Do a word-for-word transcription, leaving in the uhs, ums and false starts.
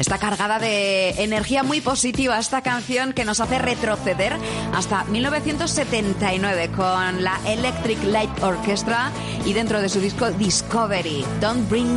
Está cargada de energía muy positiva esta canción que nos hace retroceder hasta mil novecientos setenta y nueve con la Electric Light Orchestra y dentro de su disco Discovery, Don't Bring